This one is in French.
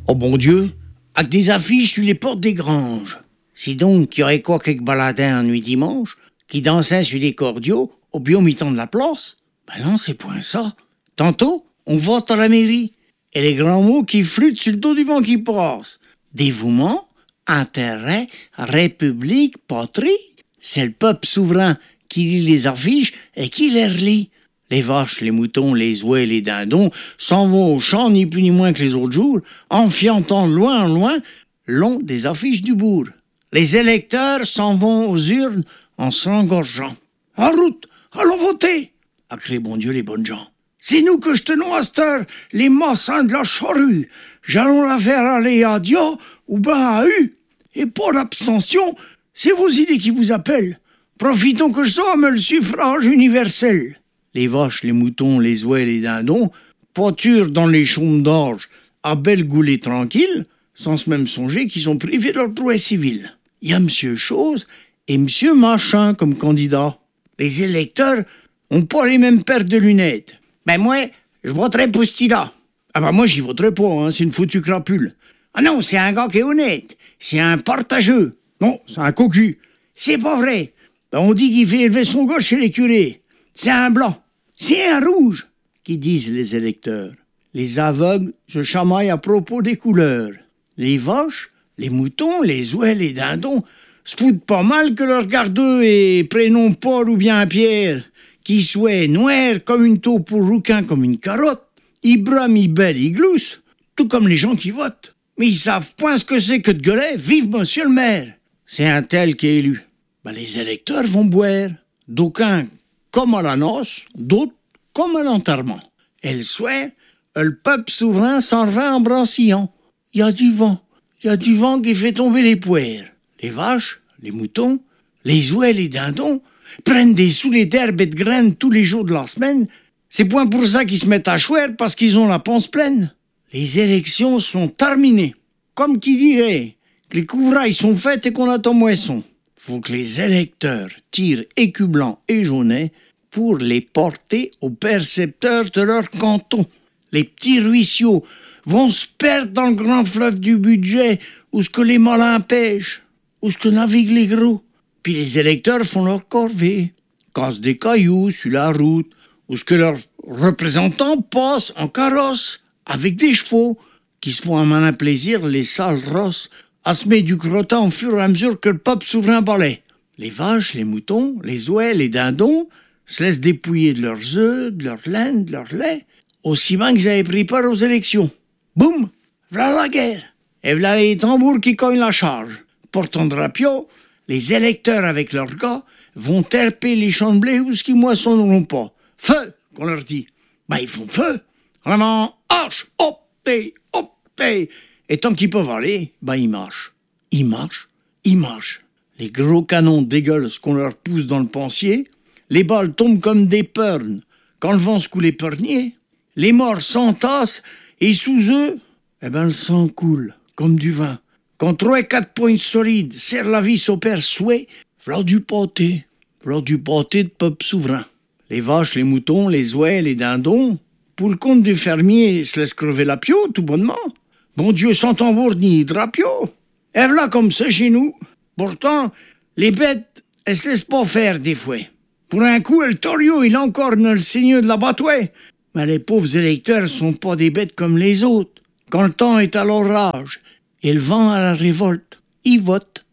Oh bon Dieu, avec des affiches sur les portes des granges. Si donc qu'il y aurait quoi quelques baladins en nuit dimanche, qui dansaient sur des cordiaux au bio mi-temps de la place? Ben non, c'est point ça. Tantôt, on vote à la mairie. Et les grands mots qui flûtent sur le dos du vent qui passe. Dévouement, intérêt, république, patrie. C'est le peuple souverain qui lit les affiches et qui les relit. Les vaches, les moutons, les ouets, les dindons s'en vont au champ ni plus ni moins que les autres jours, en fiantant loin en loin, long des affiches du bourg. Les électeurs s'en vont aux urnes en s'engorgeant. « En route, allons voter !» a crié bon Dieu les bonnes gens. « C'est nous que je tenons à cette heure, les mossins de la charrue. J'allons la faire aller à Dieu ou ben à U. Et pour l'abstention, c'est vos idées qui vous appellent. Profitons que je somme le suffrage universel. » Les vaches, les moutons, les ouets, les dindons pâturent dans les chaumes d'orge à belle goulée tranquille, sans se même songer qu'ils sont privés de leur droit civil. Il y a Monsieur Chose et Monsieur Machin comme candidats. Les électeurs ont pas les mêmes paires de lunettes. Ben moi, je voterai pour ce style-là. Ah ben moi, j'y voterai pas, hein, c'est une foutue crapule. Ah non, c'est un gars qui est honnête. C'est un partageux. Non, c'est un cocu. C'est pas vrai. Ben on dit qu'il fait élever son gars chez les curés. C'est un blanc. C'est un rouge, qui disent les électeurs. Les aveugles se chamaillent à propos des couleurs. Les vaches, les moutons, les ouets, les dindons se foutent pas mal que leur gardeux et prénom Paul ou bien Pierre, qui soit noir comme une taupe ou rouquin comme une carotte, ils brament, ils bêlent, ils gloussent, tout comme les gens qui votent. Mais ils savent point ce que c'est que de gueuler « Vive monsieur le maire !» C'est un tel qui est élu. Ben, les électeurs vont boire. D'aucuns comme à la noce, d'autres comme à l'enterrement. Et le soir, le peuple souverain s'en revint en brancillant. Il y a du vent qui fait tomber les poires. Les vaches, les moutons, les ouets, les dindons prennent des soulets d'herbe et de graines tous les jours de la semaine. C'est point pour ça qu'ils se mettent à chouer parce qu'ils ont la panse pleine. Les élections sont terminées. Comme qui dirait que les couvrailles sont faites et qu'on attend moisson. Faut que les électeurs tirent écus blancs et jaunets pour les porter aux percepteurs de leur canton. Les petits ruisseaux vont se perdre dans le grand fleuve du budget où ce que les malins pêchent, où ce que naviguent les gros. Puis les électeurs font leur corvée, cassent des cailloux sur la route, où ce que leurs représentants passent en carrosse avec des chevaux qui se font un malin plaisir, les sales rosses, à se mettre du crottin au fur et à mesure que le peuple souverain balaie. Les vaches, les moutons, les ouets, les dindons se laissent dépouiller de leurs œufs, de leur laine, de leur lait, aussi bien qu'ils avaient pris part aux élections. Boum! V'là la guerre! Et v'là les tambours qui cognent la charge. Portant drapeau, les électeurs avec leurs gars vont terper les champs de blé où ce qu'ils moissonneront pas. Feu! Qu'on leur dit. Ben ils font feu! En avant, hache! Hop! Hop! Et tant qu'ils peuvent aller, ben ils marchent. Ils marchent. Les gros canons dégueulent ce qu'on leur pousse dans le pensier. Les balles tombent comme des pernes quand le vent secoue les perniers. Les morts s'entassent et sous eux, le sang coule comme du vin. Quand 3 et 4 points solides serrent la vis au père souhait, v'là du pâté de peuple souverain. Les vaches, les moutons, les ouets, les dindons, pour le compte du fermier, se laissent crever la pio tout bonnement. Bon Dieu sans tambour ni drapio. Et v'là comme ça chez nous. Pourtant, les bêtes, elles se laissent pas faire des fois. Pour un coup, le torio, il encorne le seigneur de la batouée. Mais les pauvres électeurs sont pas des bêtes comme les autres. Quand le temps est à l'orage et le vent à la révolte, ils votent.